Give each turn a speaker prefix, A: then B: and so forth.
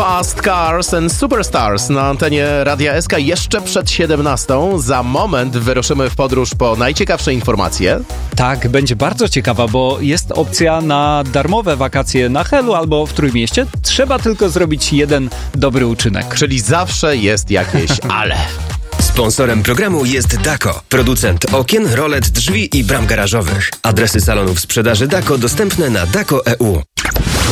A: Fast Cars and Superstars na antenie Radia SK jeszcze przed 17. Za moment wyruszymy w podróż po najciekawsze informacje.
B: Tak, będzie bardzo ciekawa, bo jest opcja na darmowe wakacje na Helu albo w Trójmieście. Trzeba tylko zrobić jeden dobry uczynek.
A: Czyli zawsze jest jakieś ale.
C: Sponsorem programu jest Dako, producent okien, rolet, drzwi i bram garażowych. Adresy salonów sprzedaży Dako dostępne na dako.eu.